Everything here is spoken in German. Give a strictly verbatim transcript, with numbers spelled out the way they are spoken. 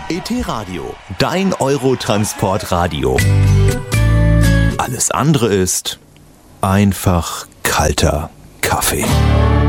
E T-Radio, dein Eurotransport-Radio. Alles andere ist einfach kalter Kaffee.